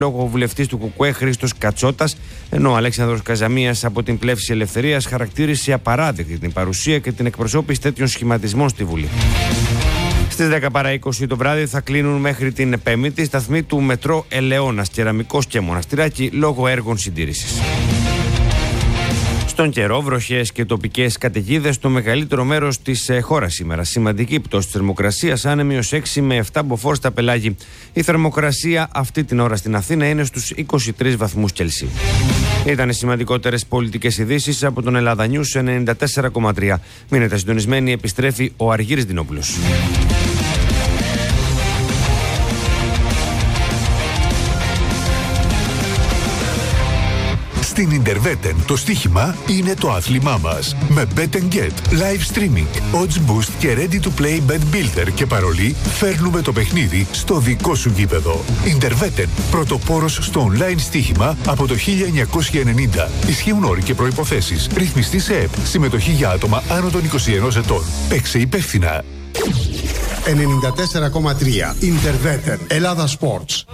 λόγω βουλευτής του ΚΚΕ Χρήστος Κατσότας, ενώ ο Αλέξανδρος Καζαμίας από την Πλεύση Ελευθερίας χαρακτήρισε απαράδεκτη την παρουσία και την εκπροσώπηση τέτοιων σχηματισμών στη Βουλή. Στις 10 παρά 20 το βράδυ θα κλείνουν μέχρι την Πέμπτη σταθμοί του μετρό Ελαιώνας, Κεραμικός και Μοναστηράκι λόγω έργων συντήρησης. Στον καιρό, βροχές και τοπικές καταιγίδες στο μεγαλύτερο μέρος της χώρας σήμερα. Σημαντική πτώση της θερμοκρασίας, άνεμη ως 6 με 7 μποφόρ στα πελάγη. Η θερμοκρασία αυτή την ώρα στην Αθήνα είναι στους 23 βαθμούς Κελσίου. Ήταν οι σημαντικότερες πολιτικές ειδήσεις από τον Ελλάδα News 94,3. Μείνετε συντονισμένοι, επιστρέφει ο Αργύρης Δινόπουλος. Στην Interveten το στοίχημα είναι το άθλημά μας. Με Bet & Get, live streaming, odds boost και ready to play bet builder και παρολί φέρνουμε το παιχνίδι στο δικό σου γήπεδο. Interveten, πρωτοπόρος στο online στοίχημα από το 1990. Ισχύουν όροι και προϋποθέσεις. Ρυθμιστή σε ΕΠ. Συμμετοχή για άτομα άνω των 21 ετών. Παίξε υπεύθυνα. 94,3 Interveten. Ελλάδα Sports.